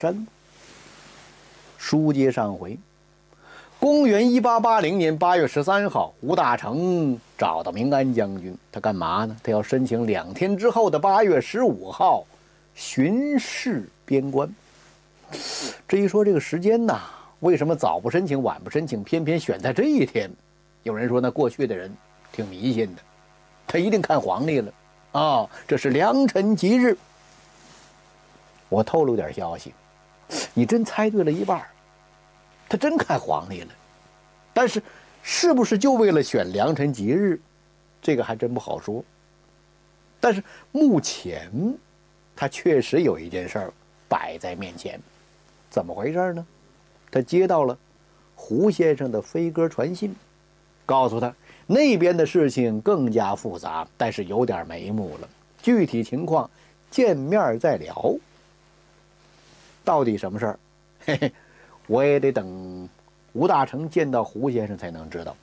山。书接上回，公元1880年8月13号，吴大成找到明安将军，他干嘛呢？他要申请2天之后的8月15号巡视边关。至于说这个时间呐，为什么早不申请晚不申请，偏偏选在这一天？有人说，那过去的人挺迷信的，他一定看黄历了啊，这是良辰吉日。我透露点消息，你真猜对了一半，他真看黄历了。但是是不是就为了选良辰吉日，这个还真不好说。但是目前他确实有一件事儿摆在面前。怎么回事呢？他接到了胡先生的飞鸽传信，告诉他那边的事情更加复杂，但是有点眉目了，具体情况见面再聊。到底什么事儿？嘿嘿，我也得等吴大成见到胡先生才能知道。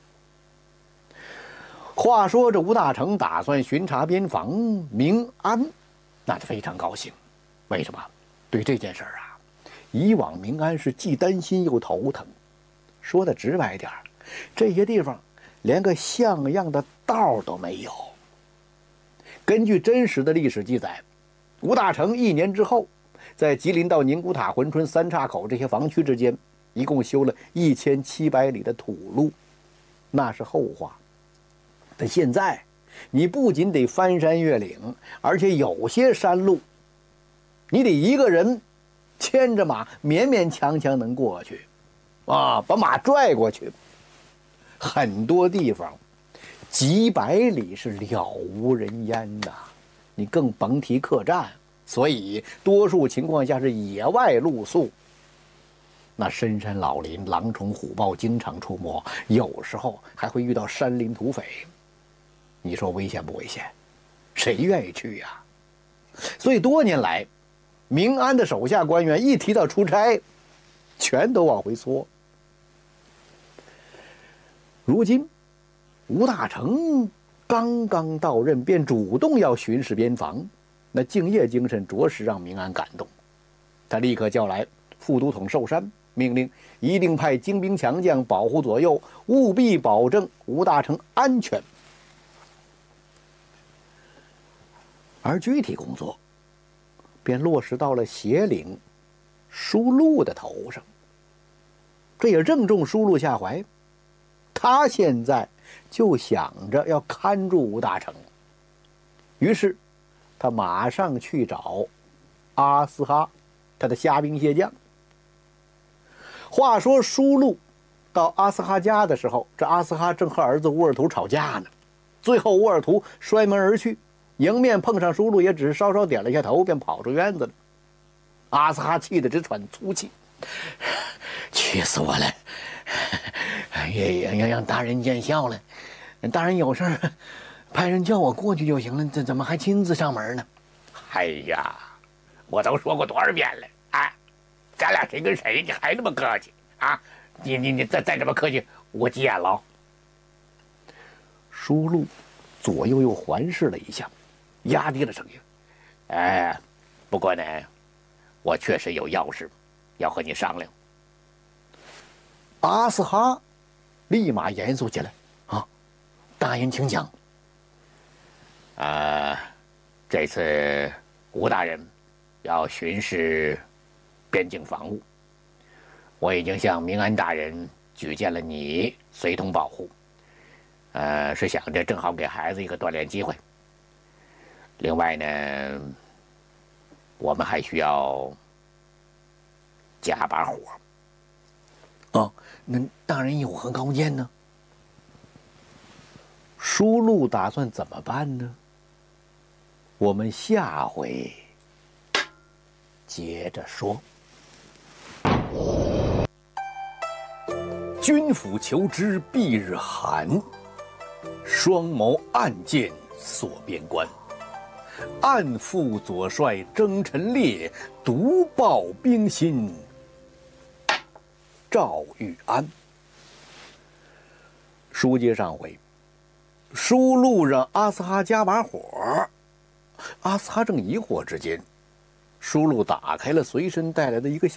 话说这吴大成打算巡查边防明安，那就非常高兴。为什么？对这件事儿啊，以往明安是既担心又头疼。说的直白点，这些地方连个像样的道都没有。根据真实的历史记载，吴大成1年之后，在吉林到宁古塔、珲春、三岔口这些防区之间，一共修了1700里的土路，那是后话。但现在，你不仅得翻山越岭，而且有些山路，你得一个人牵着马，勉勉强强能过去，啊，把马拽过去。很多地方，几百里是了无人烟呐，你更甭提客栈。所以多数情况下是野外露宿，那深山老林、狼虫虎豹经常出没，有时候还会遇到山林土匪。你说危险不危险？谁愿意去呀？所以多年来，明安的手下官员一提到出差，全都往回缩。如今吴大成刚刚到任，便主动要巡视边防，那敬业精神着实让明安感动。他立刻叫来副都统寿山，命令一定派精兵强将保护左右，务必保证吴大成安全。而具体工作便落实到了协领舒禄的头上，这也正中舒禄下怀。他现在就想着要看住吴大成，于是他马上去找阿斯哈，他的虾兵蟹将。话说舒禄到阿斯哈家的时候，这阿斯哈正和儿子乌尔图吵架呢，最后乌尔图摔门而去，迎面碰上舒禄，也只是稍稍点了一下头，便跑出院子了。阿斯哈气得直喘粗气，气死我了！也让大人见笑了。大人有事儿派人叫我过去就行了，怎么还亲自上门呢？哎呀，我都说过多少遍了啊！咱俩谁跟谁，你还那么客气啊？你再这么客气，我急眼了。舒禄左右又环视了一下，压低了声音：“不过呢，我确实有要事要和你商量。”阿斯哈立马严肃起来：“啊，大人请讲。”这次吴大人要巡视边境防务，我已经向明安大人举荐了你随同保护，是想着正好给孩子一个锻炼机会。另外呢，我们还需要加把火。哦，那大人有何高见呢？舒禄打算怎么办呢？我们下回接着说。君俯求之蔽日寒，双眸暗箭锁边关。暗负左帅征陈烈，独抱兵心赵玉安。书接上回，舒禄让阿斯哈加把火，阿斯哈正疑惑之间， 叔禄打开了随身带来的一个